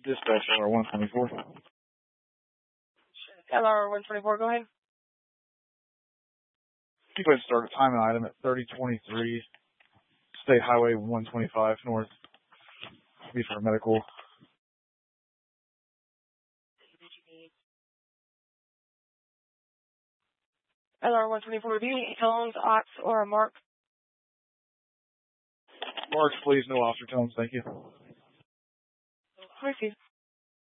Dispatch LR-124. LR-124, go ahead. You go ahead and start a timing item at 3023 State Highway 125 North. Be for medical. LR-124, do you need tones, ox, or a mark? Marks, please. No officer tones. Thank you. Receive.